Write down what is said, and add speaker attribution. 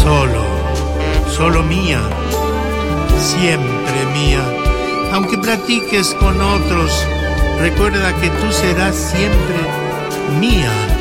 Speaker 1: Solo mía, siempre mía. Aunque platiques con otros, recuerda que tú serás siempre mía.